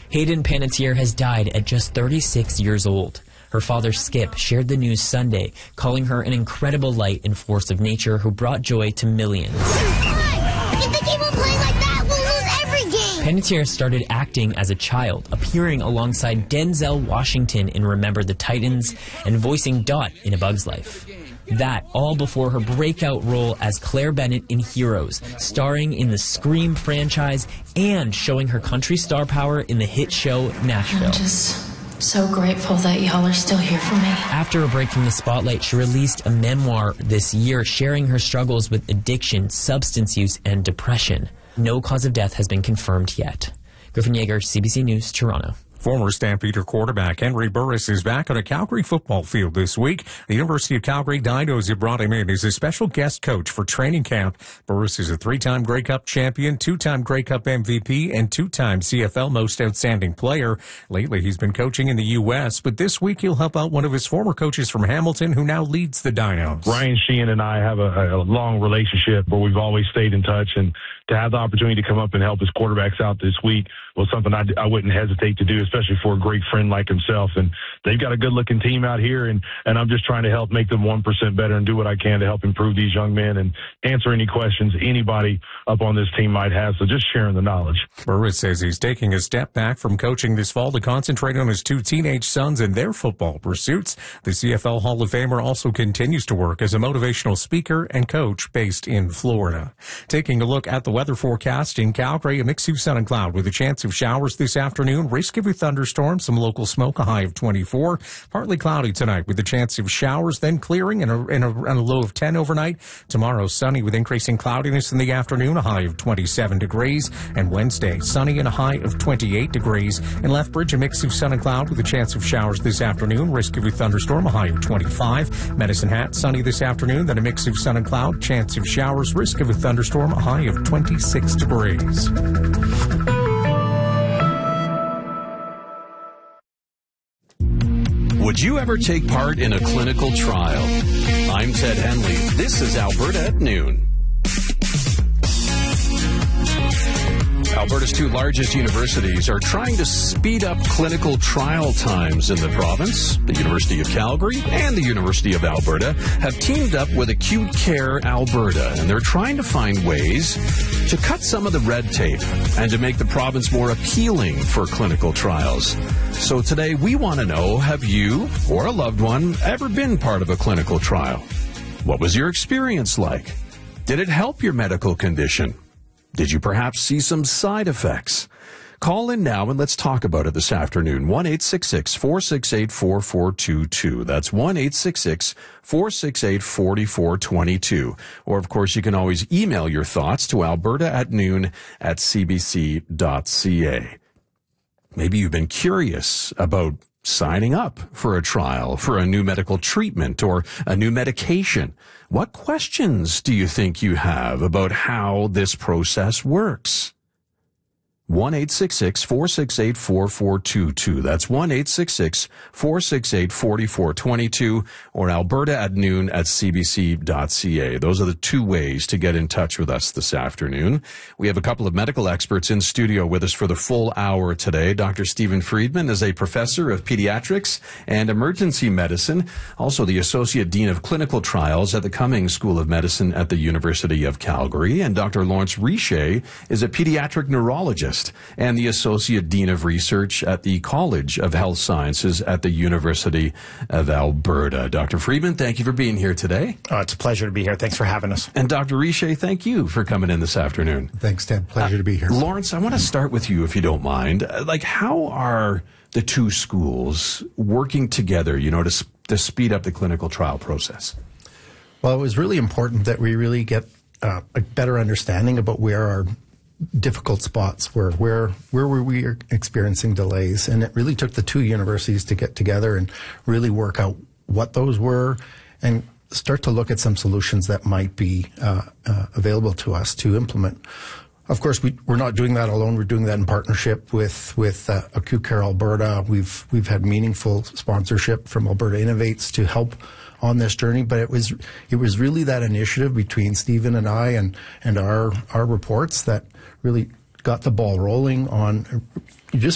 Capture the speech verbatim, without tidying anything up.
Hayden Panettiere has died at just thirty-six years old. Her father, Skip, shared the news Sunday, calling her an incredible light and force of nature who brought joy to millions. If they keep on playing like that, we'll lose every game! Panettiere started acting as a child, appearing alongside Denzel Washington in Remember the Titans and voicing Dot in A Bug's Life. That all before her breakout role as Claire Bennett in Heroes, starring in the Scream franchise and showing her country star power in the hit show Nashville. I'm just so grateful that y'all are still here for me. After a break from the spotlight, she released a memoir this year sharing her struggles with addiction, substance use, and depression. No cause of death has been confirmed yet. Griffin Yeager, C B C News, Toronto. Former Stampeder quarterback Henry Burris is back on a Calgary football field this week. The University of Calgary Dinos have brought him in as a special guest coach for training camp. Burris is a three-time Grey Cup champion, two-time Grey Cup M V P, and two-time C F L Most Outstanding Player. Lately, he's been coaching in the U S, but this week he'll help out one of his former coaches from Hamilton who now leads the Dinos. Ryan Sheehan and I have a, a long relationship where we've always stayed in touch, and to have the opportunity to come up and help his quarterbacks out this week was something I, I wouldn't hesitate to do, especially for a great friend like himself. And they've got a good-looking team out here, and, and I'm just trying to help make them one percent better and do what I can to help improve these young men and answer any questions anybody up on this team might have. So just sharing the knowledge. Burris says he's taking a step back from coaching this fall to concentrate on his two teenage sons and their football pursuits. The C F L Hall of Famer also continues to work as a motivational speaker and coach based in Florida. Taking a look at the weather forecast in Calgary, a mix of sun and cloud with a chance of showers this afternoon, risk of a thunderstorm, some local smoke, a high of twenty-four. Partly cloudy tonight with a chance of showers, then clearing and a, and a, and a low of ten overnight. Tomorrow, sunny with increasing cloudiness in the afternoon, a high of twenty-seven degrees. And Wednesday, sunny and a high of twenty-eight degrees. In Lethbridge, a mix of sun and cloud with a chance of showers this afternoon, risk of a thunderstorm, a high of twenty-five. Medicine Hat, sunny this afternoon, then a mix of sun and cloud, chance of showers, risk of a thunderstorm, a high of twenty-six degrees. Would you ever take part in a clinical trial? I'm Ted Henley. This is Alberta at Noon. Alberta's two largest universities are trying to speed up clinical trial times in the province. The University of Calgary and the University of Alberta have teamed up with Acute Care Alberta, and they're trying to find ways to cut some of the red tape and to make the province more appealing for clinical trials. So today we want to know, have you or a loved one ever been part of a clinical trial? What was your experience like? Did it help your medical condition? Did you perhaps see some side effects? Call in now and let's talk about it this afternoon. one eight six six, four six eight, four four two two. That's one eight six six, four six eight, four four two two. Or, of course, you can always email your thoughts to alberta at noon at c b c dot c a. Maybe you've been curious about signing up for a trial, for a new medical treatment or a new medication. What questions do you think you have about how this process works? one eight six six, four six eight, four four two two. That's one eight six six, four six eight, four four two two or alberta at noon at c b c dot c a. Those are the two ways to get in touch with us this afternoon. We have a couple of medical experts in studio with us for the full hour today. Doctor Stephen Friedman is a professor of pediatrics and emergency medicine, also the Associate Dean of Clinical Trials at the Cummings School of Medicine at the University of Calgary. And Doctor Lawrence Richer is a pediatric neurologist and the Associate Dean of Research at the College of Health Sciences at the University of Alberta. Doctor Friedman, thank you for being here today. Oh, it's a pleasure to be here. Thanks for having us. And Doctor Richer, thank you for coming in this afternoon. Thanks, Ted. Pleasure uh, to be here. Lawrence, I want to start with you, if you don't mind. Like, how are the two schools working together, you know, to, to speed up the clinical trial process? Well, it was really important that we really get uh, a better understanding about where our difficult spots were, where where were we experiencing delays, and it really took the two universities to get together and really work out what those were and start to look at some solutions that might be uh, uh, available to us to implement. Of course, we, we're not doing that alone. We're doing that in partnership with with uh, Acute Care Alberta. We've we've had meaningful sponsorship from Alberta Innovates to help on this journey, but it was it was really that initiative between Stephen and I and and our our reports that really got the ball rolling on just